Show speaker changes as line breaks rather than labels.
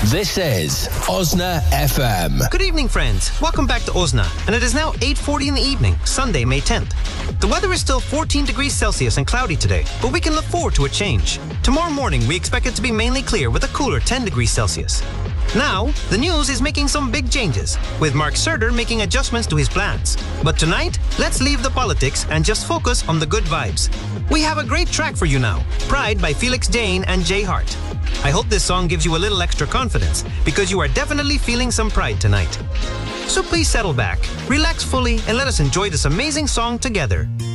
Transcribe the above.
This is Osna FM.
Good evening, friends. Welcome back to Osna, and it is now 8:40 in the evening, Sunday, May 10th. The weather is still 14 degrees Celsius and cloudy today, but we can look forward to a change. Tomorrow morning, we expect it to be mainly clear with a cooler 10 degrees Celsius. Now, the news is making some big changes, with Mark Serder making adjustments to his plans. But tonight, let's leave the politics and just focus on the good vibes. We have a great track for you now, Pride by Felix Jane and Jay Hart. I hope this song gives you a little extra confidence, because you are definitely feeling some pride tonight. So please settle back, relax fully, and let us enjoy this amazing song together.